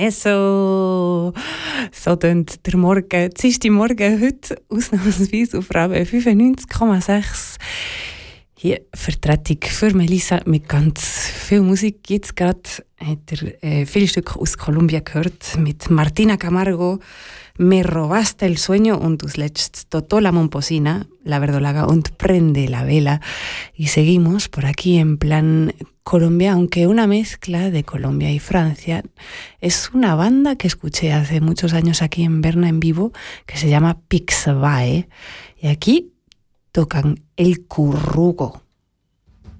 So tönt der Morgen, die Morgen heute ausnahmsweise auf Radio 95,6. Hier Vertretung für Melissa mit ganz viel Musik. Jetzt gerade hat viele Stücke aus Kolumbien gehört mit Martina Camargo, Me robaste el sueño und als letztes Totó la Momposina, La Verdolaga und Prende la Vela. Y seguimos por aquí en plan Colombia, aunque una mezcla de Colombia y Francia. Es una banda que escuché hace muchos años aquí en Berna en vivo que se llama Pixabae y aquí tocan el currugo.